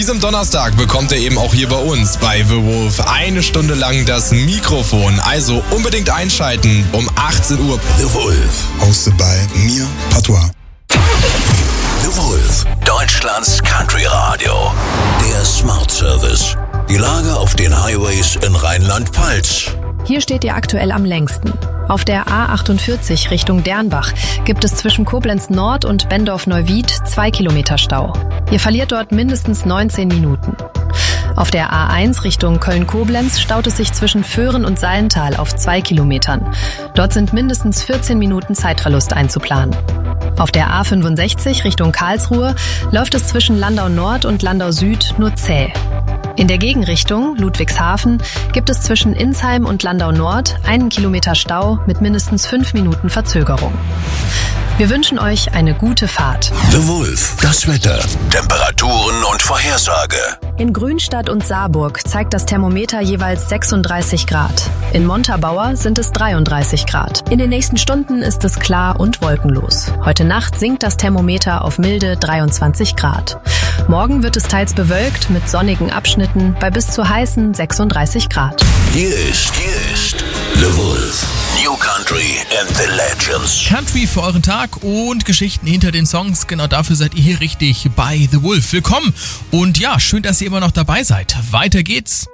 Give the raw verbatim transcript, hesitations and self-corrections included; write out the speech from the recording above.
Diesem Donnerstag bekommt er eben auch hier bei uns bei The Wolf eine Stunde lang das Mikrofon. Also unbedingt einschalten um achtzehn Uhr. The Wolf, hosted by mir, Patois. The Wolf, Deutschlands Country Radio. Der Smart Service. Die Lage auf den Highways in Rheinland-Pfalz. Hier steht ihr aktuell am längsten. Auf der A achtundvierzig Richtung Dernbach gibt es zwischen Koblenz Nord und Bendorf-Neuwied zwei Kilometer Stau. Ihr verliert dort mindestens neunzehn Minuten. Auf der A eins Richtung Köln-Koblenz staut es sich zwischen Föhren und Sallental auf zwei Kilometern. Dort sind mindestens vierzehn Minuten Zeitverlust einzuplanen. Auf der A fünfundsechzig Richtung Karlsruhe läuft es zwischen Landau Nord und Landau Süd nur zäh. In der Gegenrichtung, Ludwigshafen, gibt es zwischen Insheim und Landau Nord einen Kilometer Stau mit mindestens fünf Minuten Verzögerung. Wir wünschen euch eine gute Fahrt. The Wolf, das Wetter, Temperaturen und Vorhersage. In Grünstadt und Saarburg zeigt das Thermometer jeweils sechsunddreißig Grad. In Montabaur sind es dreiunddreißig Grad. In den nächsten Stunden ist es klar und wolkenlos. Heute Nacht sinkt das Thermometer auf milde dreiundzwanzig Grad. Morgen wird es teils bewölkt mit sonnigen Abschnitten bei bis zu heißen sechsunddreißig Grad. Hier ist, hier ist The Wolf. New Country and the Legends. Country für euren Tag und Geschichten hinter den Songs. Genau dafür seid ihr hier richtig bei The Wolf. Willkommen und ja, schön, dass ihr immer noch dabei seid. Weiter geht's.